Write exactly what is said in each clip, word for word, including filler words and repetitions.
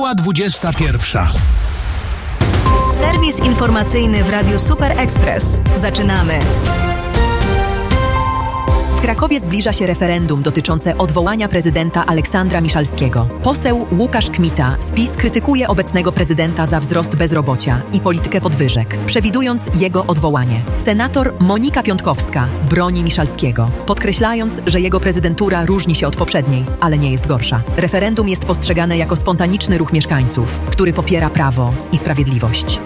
Minęła dwudziesta pierwsza. Serwis informacyjny w Radiu Super Express. Zaczynamy. W Krakowie zbliża się referendum dotyczące odwołania prezydenta Aleksandra Miszalskiego. Poseł Łukasz Kmita z PiS krytykuje obecnego prezydenta za wzrost bezrobocia i politykę podwyżek, przewidując jego odwołanie. Senator Monika Piątkowska broni Miszalskiego, podkreślając, że jego prezydentura różni się od poprzedniej, ale nie jest gorsza. Referendum jest postrzegane jako spontaniczny ruch mieszkańców, który popiera prawo i sprawiedliwość.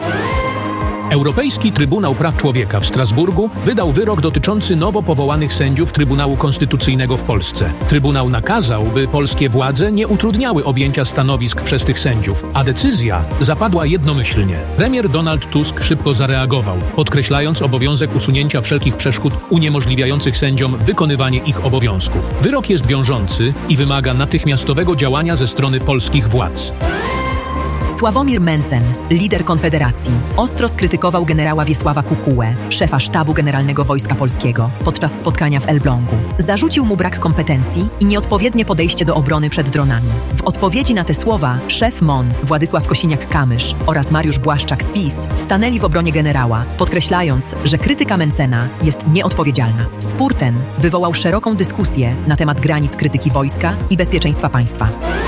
Europejski Trybunał Praw Człowieka w Strasburgu wydał wyrok dotyczący nowo powołanych sędziów Trybunału Konstytucyjnego w Polsce. Trybunał nakazał, by polskie władze nie utrudniały objęcia stanowisk przez tych sędziów, a decyzja zapadła jednomyślnie. Premier Donald Tusk szybko zareagował, podkreślając obowiązek usunięcia wszelkich przeszkód uniemożliwiających sędziom wykonywanie ich obowiązków. Wyrok jest wiążący i wymaga natychmiastowego działania ze strony polskich władz. Sławomir Mencen, lider Konfederacji, ostro skrytykował generała Wiesława Kukułę, szefa Sztabu Generalnego Wojska Polskiego, podczas spotkania w Elblągu. Zarzucił mu brak kompetencji i nieodpowiednie podejście do obrony przed dronami. W odpowiedzi na te słowa szef M O N Władysław Kosiniak-Kamysz oraz Mariusz Błaszczak z PiS stanęli w obronie generała, podkreślając, że krytyka Mencena jest nieodpowiedzialna. Spór ten wywołał szeroką dyskusję na temat granic krytyki wojska i bezpieczeństwa państwa.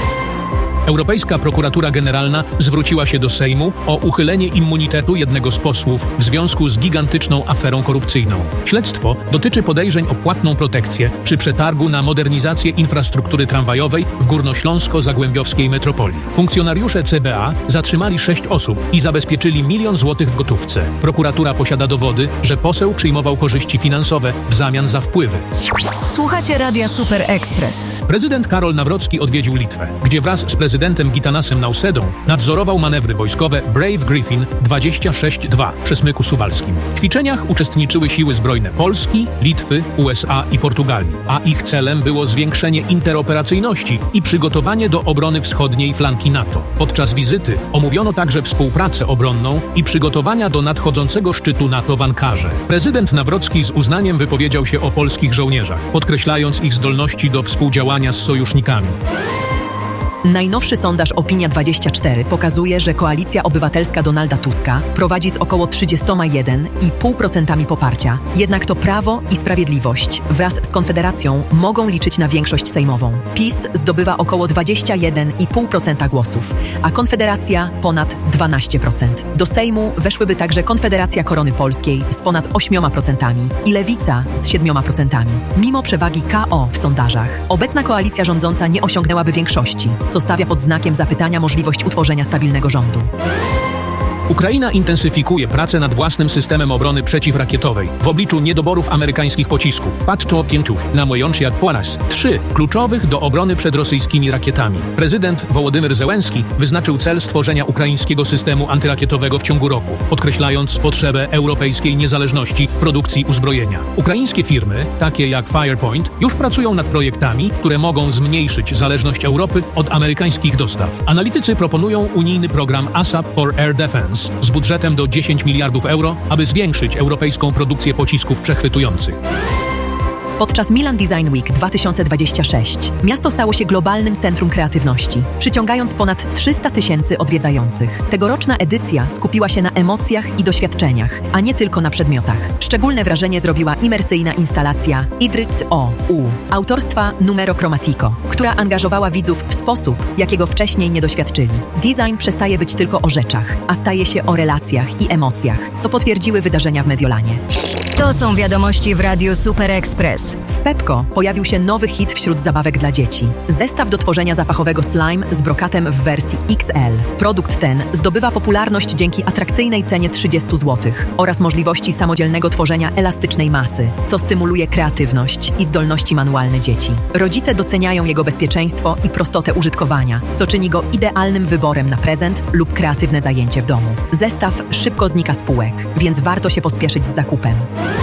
Europejska Prokuratura Generalna zwróciła się do Sejmu o uchylenie immunitetu jednego z posłów w związku z gigantyczną aferą korupcyjną. Śledztwo dotyczy podejrzeń o płatną protekcję przy przetargu na modernizację infrastruktury tramwajowej w górnośląsko-zagłębiowskiej metropolii. Funkcjonariusze C B A zatrzymali sześć osób i zabezpieczyli milion złotych w gotówce. Prokuratura posiada dowody, że poseł przyjmował korzyści finansowe w zamian za wpływy. Słuchacie Radia Super Express. Prezydent Karol Nawrocki odwiedził Litwę, gdzie wraz z prezydentem prezydentem Gitanasem Nausedą nadzorował manewry wojskowe Brave Griffin dwadzieścia sześć dwa w Przesmyku Suwalskim. W ćwiczeniach uczestniczyły siły zbrojne Polski, Litwy, U S A i Portugalii, a ich celem było zwiększenie interoperacyjności i przygotowanie do obrony wschodniej flanki NATO. Podczas wizyty omówiono także współpracę obronną i przygotowania do nadchodzącego szczytu NATO w Ankarze. Prezydent Nawrocki z uznaniem wypowiedział się o polskich żołnierzach, podkreślając ich zdolności do współdziałania z sojusznikami. Najnowszy sondaż Opinia dwadzieścia cztery pokazuje, że Koalicja Obywatelska Donalda Tuska prowadzi z około trzydzieści jeden i pół procent poparcia. Jednak to Prawo i Sprawiedliwość wraz z Konfederacją mogą liczyć na większość sejmową. PiS zdobywa około dwadzieścia jeden i pół procent głosów, a Konfederacja ponad dwanaście procent. Do Sejmu weszłyby także Konfederacja Korony Polskiej z ponad osiem procent i Lewica z siedem procent. Mimo przewagi K O w sondażach, obecna koalicja rządząca nie osiągnęłaby większości, co stawia pod znakiem zapytania możliwość utworzenia stabilnego rządu. Ukraina intensyfikuje pracę nad własnym systemem obrony przeciwrakietowej w obliczu niedoborów amerykańskich pocisków Patriot pięć namujący po raz trzy kluczowych do obrony przed rosyjskimi rakietami. Prezydent Wołodymyr Zełenski wyznaczył cel stworzenia ukraińskiego systemu antyrakietowego w ciągu roku, podkreślając potrzebę europejskiej niezależności produkcji uzbrojenia. Ukraińskie firmy, takie jak Firepoint, już pracują nad projektami, które mogą zmniejszyć zależność Europy od amerykańskich dostaw. Analitycy proponują unijny program ASAP for Air Defense z budżetem do dziesięć miliardów euro, aby zwiększyć europejską produkcję pocisków przechwytujących. Podczas Milan Design Week dwa tysiące dwudziesty szósty miasto stało się globalnym centrum kreatywności, przyciągając ponad trzysta tysięcy odwiedzających. Tegoroczna edycja skupiła się na emocjach i doświadczeniach, a nie tylko na przedmiotach. Szczególne wrażenie zrobiła imersyjna instalacja Idryt O U autorstwa Numero Chromatico, która angażowała widzów w sposób, jakiego wcześniej nie doświadczyli. Design przestaje być tylko o rzeczach, a staje się o relacjach i emocjach, co potwierdziły wydarzenia w Mediolanie. To są wiadomości w Radiu Super Express. W Pepco pojawił się nowy hit wśród zabawek dla dzieci. Zestaw do tworzenia zapachowego slime z brokatem w wersji X L. Produkt ten zdobywa popularność dzięki atrakcyjnej cenie trzydzieści złotych oraz możliwości samodzielnego tworzenia elastycznej masy, co stymuluje kreatywność i zdolności manualne dzieci. Rodzice doceniają jego bezpieczeństwo i prostotę użytkowania, co czyni go idealnym wyborem na prezent lub kreatywne zajęcie w domu. Zestaw szybko znika z półek, więc warto się pospieszyć z zakupem.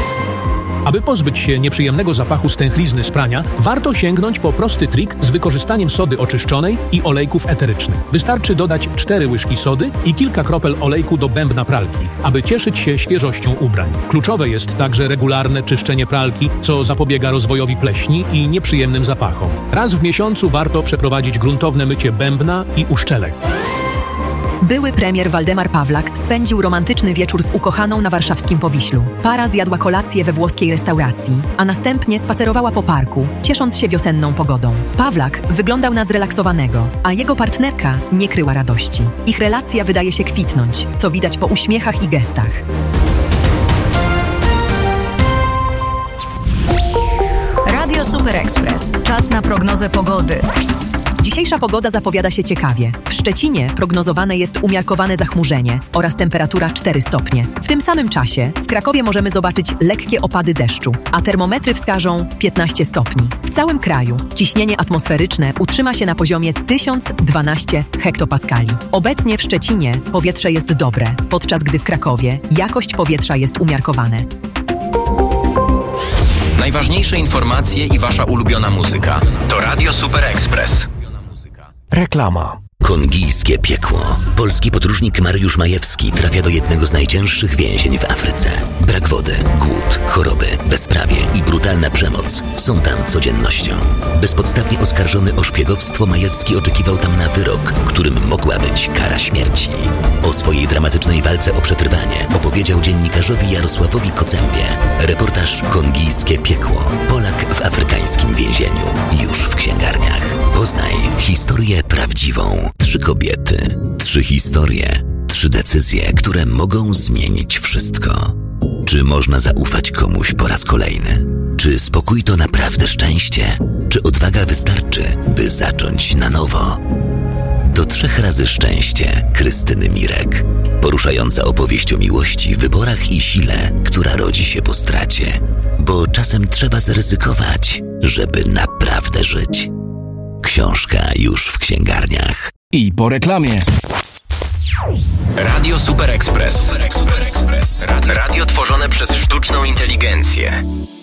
Aby pozbyć się nieprzyjemnego zapachu stęchlizny z prania, warto sięgnąć po prosty trik z wykorzystaniem sody oczyszczonej i olejków eterycznych. Wystarczy dodać cztery łyżki sody i kilka kropel olejku do bębna pralki, aby cieszyć się świeżością ubrań. Kluczowe jest także regularne czyszczenie pralki, co zapobiega rozwojowi pleśni i nieprzyjemnym zapachom. Raz w miesiącu warto przeprowadzić gruntowne mycie bębna i uszczelek. Były premier Waldemar Pawlak spędził romantyczny wieczór z ukochaną na warszawskim Powiślu. Para zjadła kolację we włoskiej restauracji, a następnie spacerowała po parku, ciesząc się wiosenną pogodą. Pawlak wyglądał na zrelaksowanego, a jego partnerka nie kryła radości. Ich relacja wydaje się kwitnąć, co widać po uśmiechach i gestach. Radio Super Express. Czas na prognozę pogody. Dzisiejsza pogoda zapowiada się ciekawie. W Szczecinie prognozowane jest umiarkowane zachmurzenie oraz temperatura cztery stopnie. W tym samym czasie w Krakowie możemy zobaczyć lekkie opady deszczu, a termometry wskażą piętnaście stopni. W całym kraju ciśnienie atmosferyczne utrzyma się na poziomie tysiąc dwanaście hektopaskali. Obecnie w Szczecinie powietrze jest dobre, podczas gdy w Krakowie jakość powietrza jest umiarkowane. Najważniejsze informacje i wasza ulubiona muzyka. To Radio Super Express. Reklama. Kongijskie piekło. Polski podróżnik Mariusz Majewski trafia do jednego z najcięższych więzień w Afryce. Brak wody, głód, choroby, bezprawie i brutalna przemoc są tam codziennością. Bezpodstawnie oskarżony o szpiegowstwo, Majewski oczekiwał tam na wyrok, którym mogła być kara śmierci. O swojej dramatycznej walce o przetrwanie opowiedział dziennikarzowi Jarosławowi Kocębie. Reportaż Kongijskie piekło. Polak w afrykańskim więzieniu. Już w księgarniach. Poznaj historię prawdziwą. Trzy kobiety, trzy historie, trzy decyzje, które mogą zmienić wszystko. Czy można zaufać komuś po raz kolejny? Czy spokój to naprawdę szczęście? Czy odwaga wystarczy, by zacząć na nowo? To trzech razy szczęście Krystyny Mirek. Poruszająca opowieść o miłości, wyborach i sile, która rodzi się po stracie. Bo czasem trzeba zaryzykować, żeby naprawdę żyć. Książka już w księgarniach. I po reklamie. Radio Super Express. Radio, radio tworzone przez sztuczną inteligencję.